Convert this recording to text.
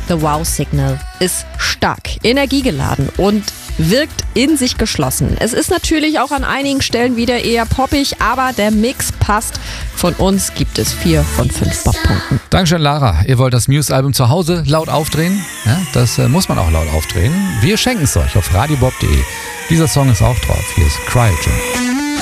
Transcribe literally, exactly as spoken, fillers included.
The Wow Signal ist stark, energiegeladen und wirkt in sich geschlossen. Es ist natürlich auch an einigen Stellen wieder eher poppig, aber der Mix passt. Von uns gibt es vier von fünf Bobpunkten. Dankeschön, Lara. Ihr wollt das Muse-Album zu Hause laut aufdrehen? Ja, das äh, muss man auch laut aufdrehen. Wir schenken es euch auf radiobob punkt de. Dieser Song ist auch drauf. Hier ist Cryogen.